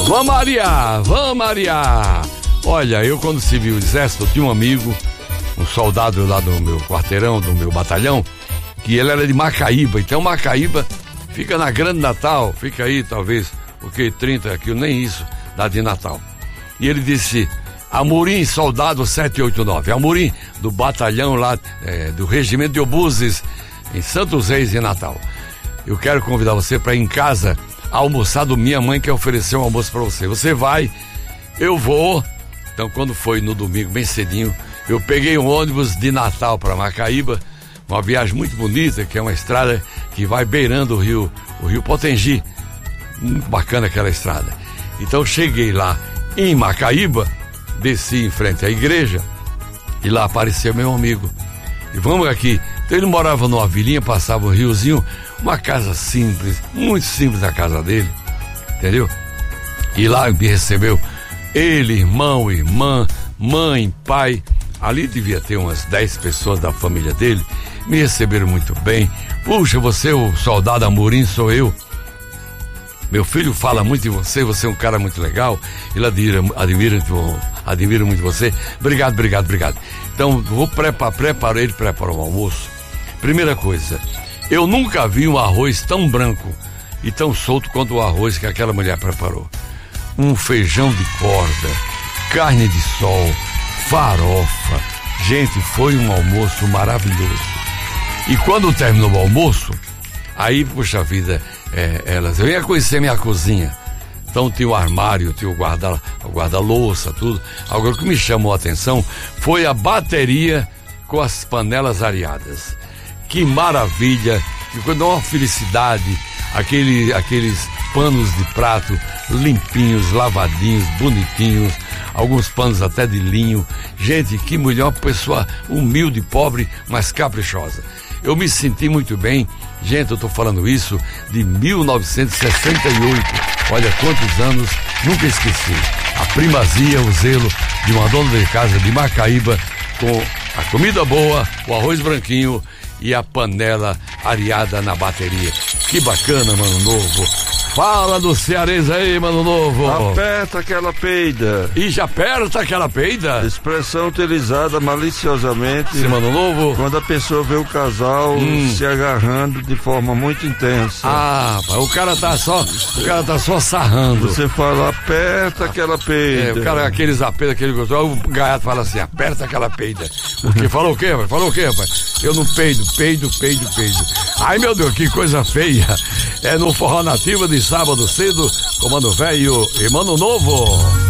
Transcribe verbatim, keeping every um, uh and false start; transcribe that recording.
Vamos Maria, vamos Maria. Olha, eu quando servi o exército, eu tinha um amigo, um soldado lá do meu quarteirão, do meu batalhão, que ele era de Macaíba. Então Macaíba fica na Grande Natal, fica aí talvez, o que, trinta quilômetros, nem isso, dá de Natal. E ele disse, Amorim, soldado sete oito nove, Amorim, do batalhão lá, é, do regimento de obuses, em Santos Reis, em Natal. Eu quero convidar você para ir em casa almoçar do minha mãe, que ofereceu um almoço para você. Você vai, eu vou. Então, quando foi no domingo, bem cedinho, eu peguei um ônibus de Natal para Macaíba, uma viagem muito bonita, que é uma estrada que vai beirando o rio, o rio Potengi. Muito bacana aquela estrada. Então, cheguei lá em Macaíba, desci em frente à igreja, e lá apareceu meu amigo. E vamos aqui. Então, ele morava numa vilinha, passava o riozinho, uma casa simples, muito simples a casa dele, entendeu? E lá me recebeu ele, irmão, irmã, mãe, pai. Ali devia ter umas dez pessoas da família dele. Me receberam muito bem. Puxa, você, o soldado Amorim, sou eu. Meu filho fala muito de você, você é um cara muito legal. Ele admira, admira, admira muito você. Obrigado, obrigado, obrigado. Então, vou preparar, preparar ele, preparar o almoço. Primeira coisa, eu nunca vi um arroz tão branco e tão solto quanto o arroz que aquela mulher preparou. Um feijão de corda, carne de sol, farofa. Gente, foi um almoço maravilhoso. E quando terminou o almoço, aí, puxa vida, é, elas, eu ia conhecer minha cozinha. Então tinha o armário, tinha o guarda, o guarda-louça, tudo. Algo que me chamou a atenção foi a bateria com as panelas areadas. Que maravilha, que quando uma felicidade, aquele, aqueles panos de prato limpinhos, lavadinhos, bonitinhos, alguns panos até de linho. Gente, que mulher, uma pessoa humilde, pobre, mas caprichosa. Eu me senti muito bem. Gente, eu tô falando isso de mil novecentos e sessenta e oito. Olha quantos anos, nunca esqueci. A primazia, o zelo de uma dona de casa de Macaíba, com a comida boa, o arroz branquinho e a panela areada na bateria. Que bacana, Mano Novo. Fala do cearense aí, Mano Novo. Aperta aquela peida. E já aperta aquela peida? Expressão utilizada maliciosamente. Sim, Mano Novo. Quando a pessoa vê o casal hum. se agarrando de forma muito intensa. Ah, o cara tá só, o cara tá só sarrando. Você fala, aperta aquela peida. É, o cara, aqueles apertos, aquele gostou, o gaiato fala assim, aperta aquela peida. Porque falou o quê, rapaz? Falou o quê, rapaz? Eu não peido, peido, peido, peido. Ai, meu Deus, que coisa feia. É no Forró Nativa de sábado cedo, com Mano Velho e Mano Novo.